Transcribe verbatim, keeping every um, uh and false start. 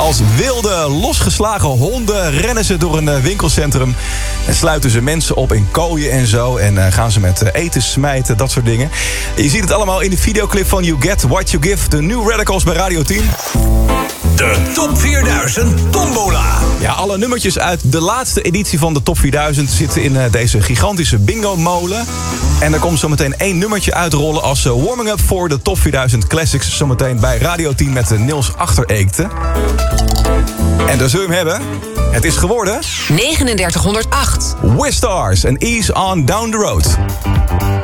Als wilde, losgeslagen honden rennen ze door een winkelcentrum. En sluiten ze mensen op in kooien en zo. En gaan ze met eten smijten, dat soort dingen. Je ziet het allemaal in de videoclip van You Get What You Give. De New Radicals bij Radio tien. De Top vierduizend Tombola. Ja, alle nummertjes uit de laatste editie van de Top vierduizend... zitten in deze gigantische bingo-molen. En er komt zometeen één nummertje uitrollen als warming-up voor de Top vierduizend Classics. Zometeen bij Radio tien met Niels Achtereekte. En daar zul je hem hebben. Het is geworden... negenendertighonderdacht. Wistars en Ease on Down the Road.